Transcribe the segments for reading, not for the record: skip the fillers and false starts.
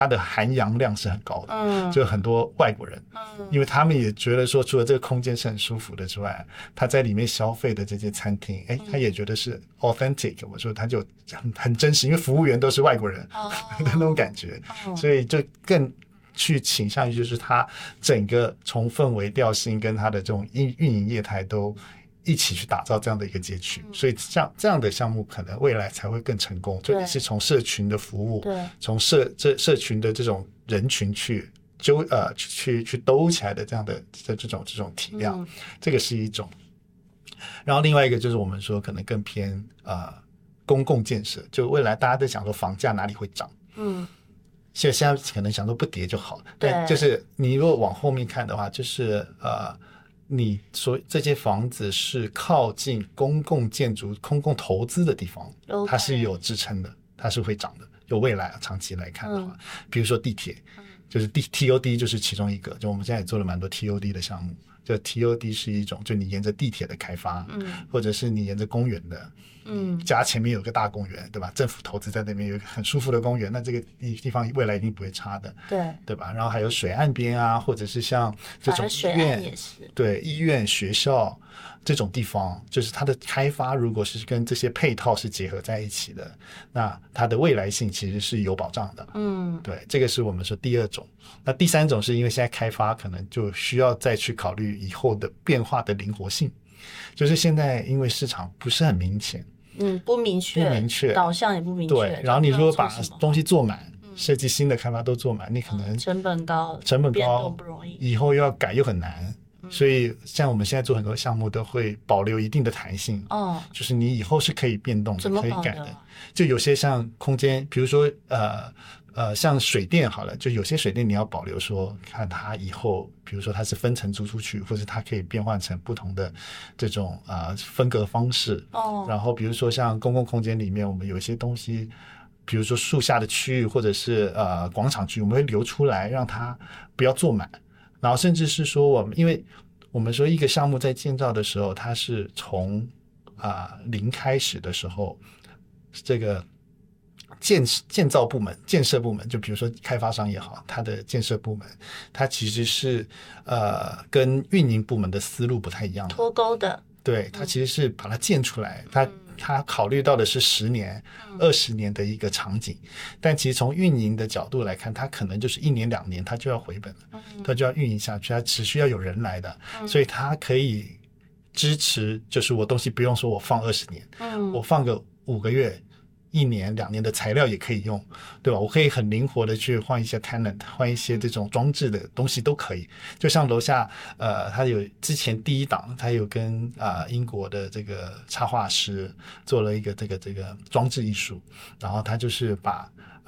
它的含氧量是很高的，就很多外国人，因为他们也觉得说，除了这个空间是很舒服的之外，他在里面消费的这些餐厅，他也觉得是 authentic， 我说他就很真实，因为服务员都是外国人的那种感觉，所以就更去倾向于就是他整个从氛围调性跟他的这种运营业态都一起去打造这样的一个街区，所以这样的项目可能未来才会更成功，就你是从社群的服务，从社群的这种人群去兜起来的这样的这种体量，这个是一种。然后另外一个就是我们说可能更偏公共建设，就未来大家在想说房价哪里会涨，现在可能想说不跌就好了，但就是你如果往后面看的话，就是你说这些房子是靠近公共建筑、公共投资的地方，它是有支撑的，它是会涨的，有未来长期来看的话，比如说地铁，就是 TOD 就是其中一个，就我们现在也做了蛮多 TOD 的项目，就 TOD 是一种就你沿着地铁的开发，或者是你沿着公园的，家前面有个大公园，对吧？政府投资在那边有一个很舒服的公园，那这个地方未来一定不会差的，对吧？然后还有水岸边啊，或者是像这种医院，对，医院、学校这种地方，就是它的开发如果是跟这些配套是结合在一起的，那它的未来性其实是有保障的，对，这个是我们说第二种。那第三种是因为现在开发可能就需要再去考虑以后的变化的灵活性，就是现在因为市场不是很明显， 不明确，导向也不明确， 对，然后你如果把东西做满，设计新的开发都做满，你可能成本高，变动不容易， 以后又要改又很难，所以像我们现在做很多项目都会保留一定的弹性，就是你以后是可以变动的，可以改的。就有些像空间，比如说像水电好了，就有些水电你要保留说，看它以后，比如说它是分层租出去，或者它可以变换成不同的这种分隔方式。然后比如说像公共空间里面，我们有一些东西，比如说树下的区域或者是广场区，我们会留出来让它不要坐满。然后甚至是说因为我们说一个项目在建造的时候，它是从零开始的时候，这个建造部门、建设部门，就比如说开发商也好，它的建设部门，它其实是跟运营部门的思路不太一样的， 脱钩的。 对，它其实是把它建出来，它考虑到的是10年、20年的一个场景，但其实从运营的角度来看，它可能就是1年2年它就要回本了，它就要运营下去，它持续要有人来的，所以它可以支持，就是我东西不用说我放20年，我放个5个月。1年2年的材料也可以用，对吧？我可以很灵活的去换一些 tenant， 换一些这种装置的东西都可以。就像楼下他有之前第一档，他有跟英国的这个插画师做了一个这个装置艺术，然后他就是把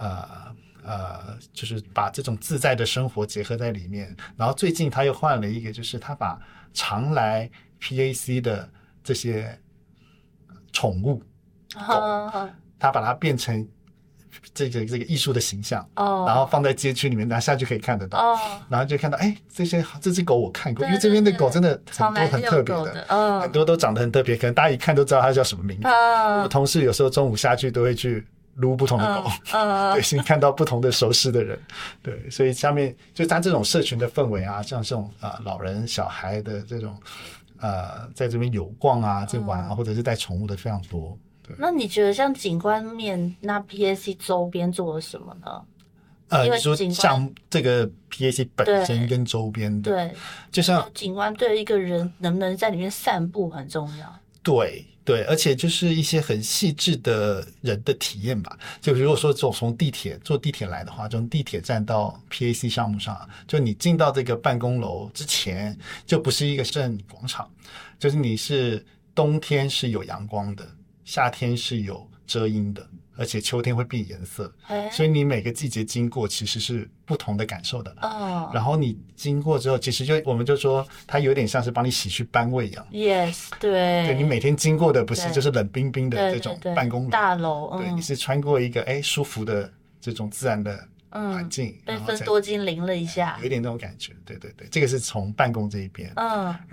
就是把这种自在的生活结合在里面。然后最近他又换了一个，就是他把常来 PAC 的这些宠物狗。他把它变成这个艺术的形象，然后放在街区里面，拿下去可以看得到，然后就看到这只狗我看过，因为这边的狗真的很多很特别的，很多都长得很特别，可能大家一看都知道它叫什么名字。我同事有时候中午下去都会去撸不同的狗，对，先看到不同的熟识的人，对，所以下面就它这种社群的氛围啊，像这种老人小孩的这种在这边游逛啊，在玩啊，或者是带宠物的非常多。 那你觉得像景观面，那 PAC 周边做了什么呢？ 你说像这个 PAC 本身跟周边的， 对，就像景观对一个人能不能在里面散步很重要。 对，而且就是一些很细致的人的体验吧。就如果说坐地铁来的话，从地铁站到 PAC 项目上，就你进到这个办公楼之前，就不是一个圣广场，就是你是冬天是有阳光的。夏天是有遮阴的，而且秋天会变颜色，所以你每个季节经过其实是不同的感受的。然后你经过之后，其实我们就说它有点像是帮你洗去班味一样。 Yes， 对， 你每天经过的不是就是冷冰冰的这种办公楼大楼， 对，你是穿过一个舒服的这种自然的环境， 被芬多精淋了一下， 有一点那种感觉。对，这个是从办公这一边。